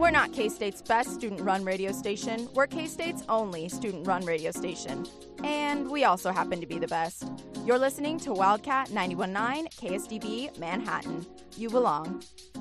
We're not K-State's best student-run radio station. We're K-State's only student-run radio station. And we also happen to be the best. You're listening to Wildcat 91.9 KSDB Manhattan. You belong.